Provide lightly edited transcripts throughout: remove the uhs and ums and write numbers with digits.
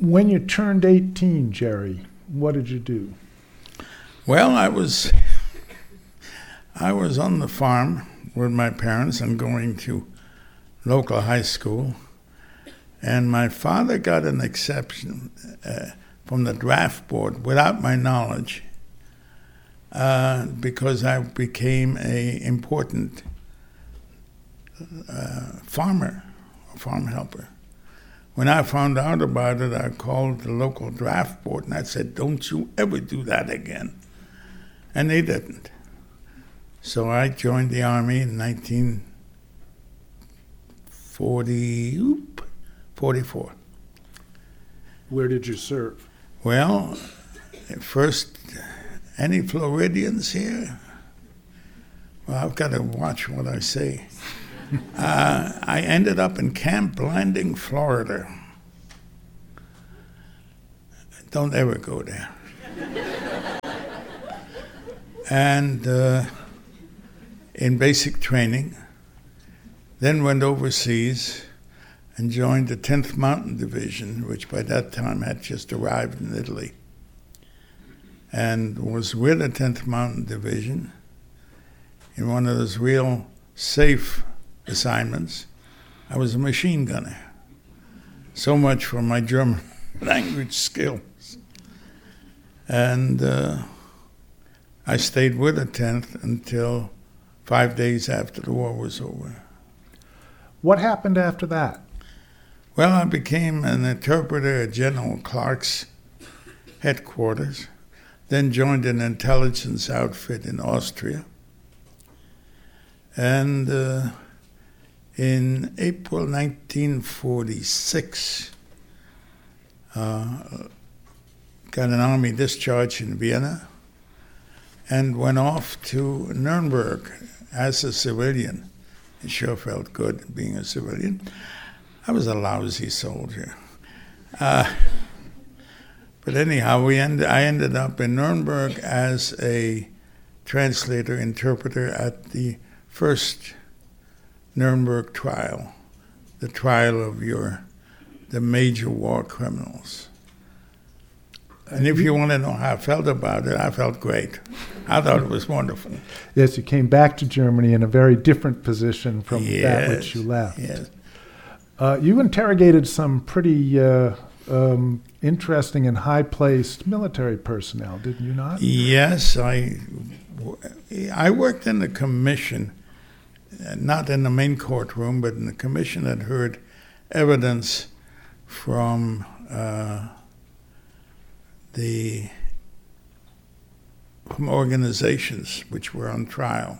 When you turned 18, Jerry, what did you do? Well, I was on the farm with my parents and going to local high school, and my father got an exception from the draft board without my knowledge because I became an important farm helper. When I found out about it, I called the local draft board and I said, "Don't you ever do that again." And they didn't. So I joined the Army in 1944. Where did you serve? Well, first, any Floridians here? Well, I've got to watch what I say. I ended up in Camp Blanding, Florida. Don't ever go there. And in basic training, then went overseas and joined the 10th Mountain Division, which by that time had just arrived in Italy, and was with the 10th Mountain Division in one of those real safe assignments. I was a machine gunner. So much for my German language skills. And I stayed with the 10th until 5 days after the war was over. What happened after that? Well, I became an interpreter at General Clark's headquarters, then joined an intelligence outfit in Austria. And in April 1946, got an army discharge in Vienna and went off to Nuremberg as a civilian. It sure felt good being a civilian. I was a lousy soldier. But anyhow, I ended up in Nuremberg as a translator, interpreter at the first Nuremberg trial, the trial of the major war criminals. And if you want to know how I felt about it, I felt great. I thought it was wonderful. Yes, you came back to Germany in a very different position from that which you left. Yes. You interrogated some pretty interesting and high-placed military personnel, didn't you not? Yes, I worked in the commission, not in the main courtroom, but in the commission that heard evidence from from organizations which were on trial.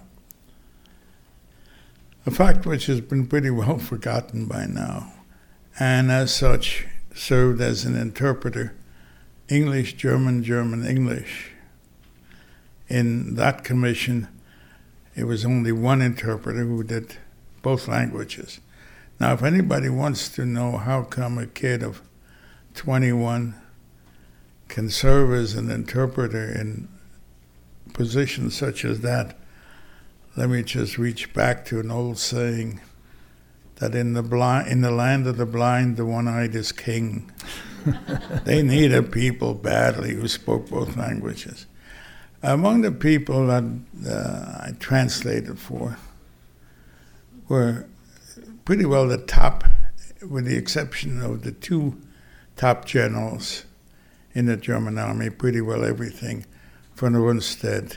A fact which has been pretty well forgotten by now, and as such served as an interpreter, English, German, German, English. In that commission, it was only one interpreter who did both languages. Now, if anybody wants to know how come a kid of 21 can serve as an interpreter in positions such as that, let me just reach back to an old saying that in the land of the blind, the one-eyed is king. They needed people badly who spoke both languages. Among the people that I translated for were pretty well the top, with the exception of the two top generals in the German army, pretty well everything. Von Rundstedt,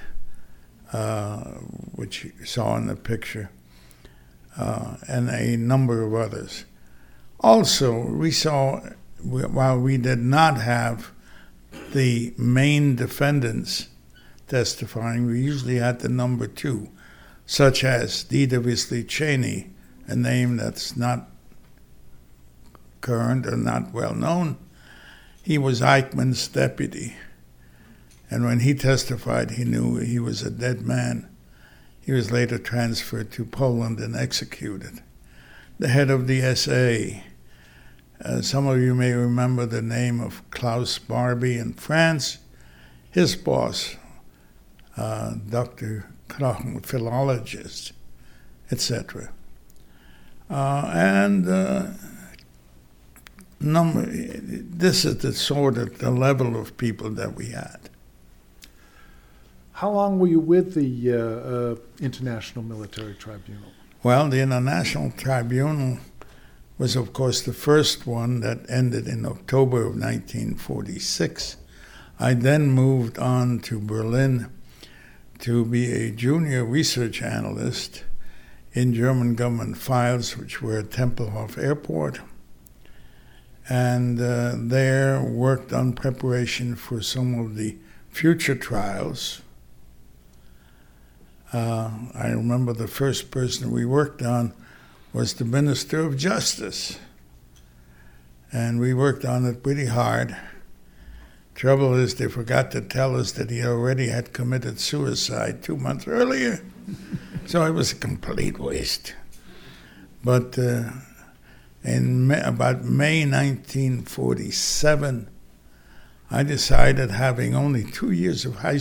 which you saw in the picture, and a number of others. Also, we saw, while we did not have the main defendants testifying, we usually had the number two, such as Dieter Wisley Cheney, a name that's not current or not well known. He was Eichmann's deputy. And when he testified, he knew he was a dead man. He was later transferred to Poland and executed. The head of the SA, some of you may remember the name of Klaus Barbie in France. His boss, Dr. Knochen, philologist, etc. And This is the sort of the level of people that we had. How long were you with the International Military Tribunal? Well, the International Tribunal was, of course, the first one that ended in October of 1946. I then moved on to Berlin to be a junior research analyst in German government files, which were at Tempelhof Airport, and there worked on preparation for some of the future trials. I remember the first person we worked on was the Minister of Justice, and we worked on it pretty hard. Trouble is, they forgot to tell us that he already had committed suicide 2 months earlier, so it was a complete waste. But in about May 1947, I decided, having only 2 years of high